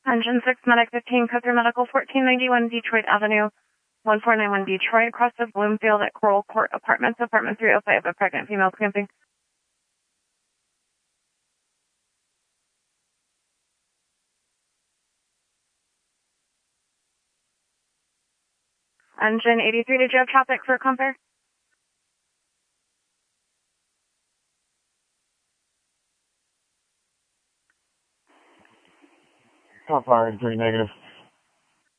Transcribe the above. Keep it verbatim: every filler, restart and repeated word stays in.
Engine six, Medic fifteen, code three Medical fourteen ninety-one, Detroit Avenue, one four nine one Detroit, across of Bloomfield at Coral Court Apartments, apartment three oh five, a pregnant female camping. Engine eighty-three, did you have traffic for compare? Top fire, three negative.